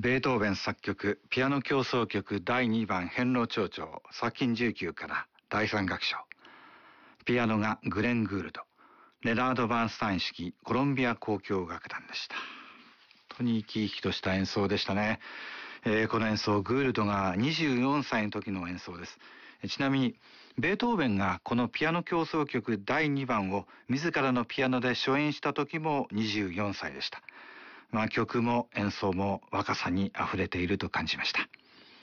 ベートーベン作曲ピアノ協奏曲第2番変老長調作品19から第3楽章。ピアノがグレン・グールド、レナード・バーンスタイン指揮コロンビア交響楽団でした。本当に生き生きとした演奏でしたね。この演奏、グールドが24歳の時の演奏です。ちなみにベートーベンがこのピアノ協奏曲第2番を自らのピアノで初演した時も24歳でした。曲も演奏も若さにあふれていると感じました。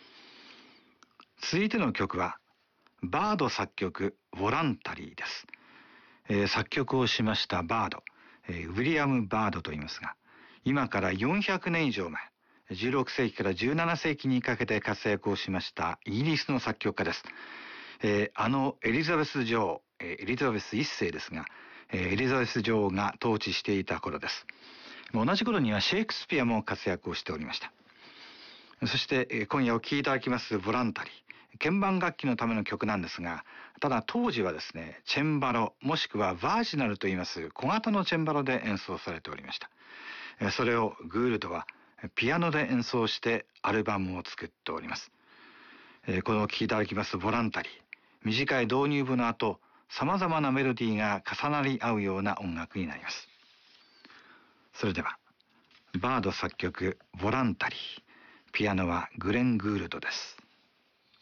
続いての曲はバード作曲ボランタリーです。作曲をしましたバード、ウィリアム・バードと言いますが、今から400年以上前、16世紀から17世紀にかけて活躍をしましたイギリスの作曲家です。エリザベス女王、エリザベス一世ですが、エリザベス女王が統治していた頃です。同じ頃にはシェイクスピアも活躍をしておりました。そして今夜お聴きいただきますボランタリー、鍵盤楽器のための曲なんですが、ただ当時はですね、チェンバロもしくはバージナルといいます小型のチェンバロで演奏されておりました。それをグールドはピアノで演奏してアルバムを作っております。このお聴きいただきますボランタリー、短い導入部の後、様々なメロディーが重なり合うような音楽になります。それではバード作曲ボランタリー、ピアノはグレン・グールドです。